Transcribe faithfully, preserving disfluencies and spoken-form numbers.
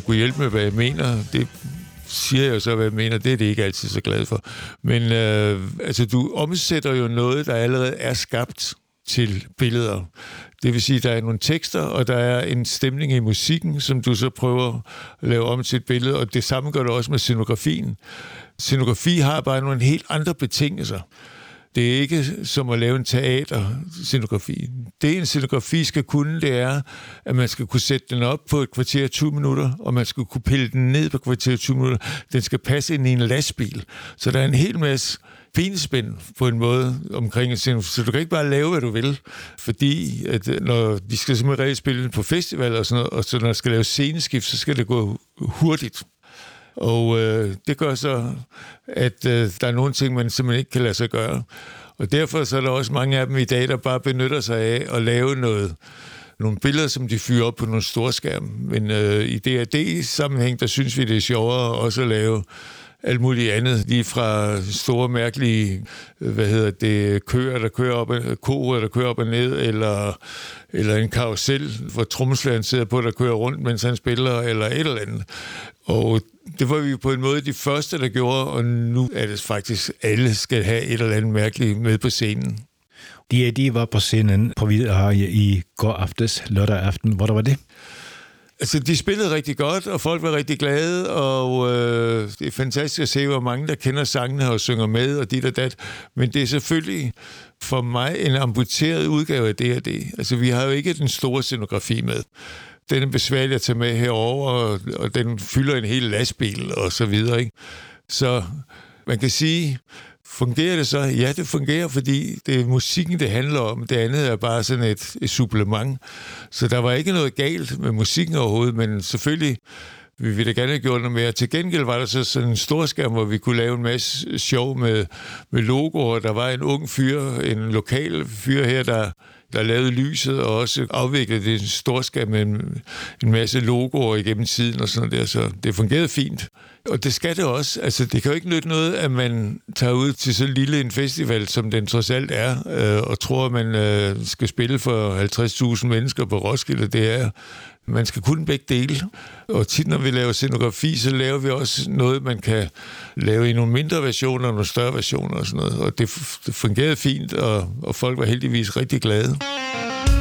skulle hjælpe med, hvad jeg mener. Det siger jeg så, hvad jeg mener. Det er det ikke altid så glad for. Men øh, altså, du omsætter jo noget, der allerede er skabt til billeder. Det vil sige, at der er nogle tekster, og der er en stemning i musikken, som du så prøver at lave om til et billede, og det samme gør du også med scenografien. Scenografi har bare nogle helt andre betingelser. Det er ikke som at lave en teaterscenografi. Det en scenografi skal kunne, det er, at man skal kunne sætte den op på et kvarter og tyve minutter, og man skal kunne pille den ned på et kvarter og tyve minutter. Den skal passe ind i en lastbil. Så der er en hel masse benspænd på en måde omkring en scenografi. Så du kan ikke bare lave, hvad du vil, fordi at når vi skal simpelthen spille den på festival og sådan noget, og så når der skal lave sceneskift, så skal det gå hurtigt. Og øh, det gør så, at øh, der er nogle ting, man simpelthen ikke kan lade sig gøre. Og derfor så er der også mange af dem i dag, der bare benytter sig af at lave noget, nogle billeder, som de fyrer op på nogle store skærme. Men øh, i D R D-sammenhæng, der synes vi, det er sjovere også at lave alt muligt andet, lige fra store, mærkelige, hvad hedder det, køer, der kører op, koer, der kører op og ned, eller, eller en karusel, hvor trommeslageren sidder på, der kører rundt, mens han spiller, eller et eller andet. Og det var vi på en måde de første, der gjorde, og nu er det faktisk, alle skal have et eller andet mærkeligt med på scenen. D R D var på scenen på Hvidovre i går aftes, lørdag aften. Hvor der var det? Altså, de spillede rigtig godt, og folk var rigtig glade, og øh, det er fantastisk at se, hvor mange, der kender sangene og synger med, og dit og dat. Men det er selvfølgelig for mig en amputeret udgave af D R D. Altså, vi har jo ikke den store scenografi med. Den er besværlig at tage med herover, og, og den fylder en hel lastbil, og så videre, ikke? Så man kan sige, fungerer det så? Ja, det fungerer, fordi det er musikken, det handler om. Det andet er bare sådan et, et supplement. Så der var ikke noget galt med musikken overhovedet, men selvfølgelig vi ville da gerne have gjort noget mere. Til gengæld var der så sådan en storskærm, hvor vi kunne lave en masse sjov med, med logoer. Der var en ung fyr, en lokal fyr her, der der lavede lyset og også afviklede det en storskærm med en, en masse logoer igennem tiden og sådan der, så det fungerede fint. Og det skal det også. Altså, det kan jo ikke nytte noget, at man tager ud til så lille en festival, som den trods alt er, øh, og tror, at man øh, skal spille for halvtreds tusind mennesker på Roskilde. Det er, man skal kunne begge dele. Og tit, når vi laver scenografi, så laver vi også noget, man kan lave i nogle mindre versioner og nogle større versioner og sådan noget. Og det, det fungerede fint, og, og folk var heldigvis rigtig glade.